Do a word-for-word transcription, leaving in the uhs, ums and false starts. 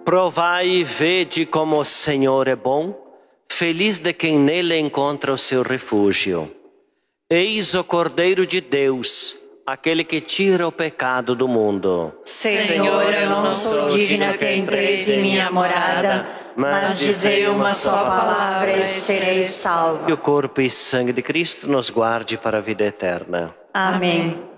Provai e vede como o Senhor é bom, feliz de quem nele encontra o seu refúgio. Eis o Cordeiro de Deus, aquele que tira o pecado do mundo. Senhor, eu não sou digna que entreis em minha morada, mas dizei uma só palavra e serei salvo. Que o corpo e sangue de Cristo nos guarde para a vida eterna. Amém.